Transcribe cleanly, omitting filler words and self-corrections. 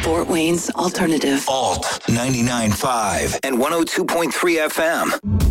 Fort Wayne's alternative. Alt 99.5 and 102.3 FM.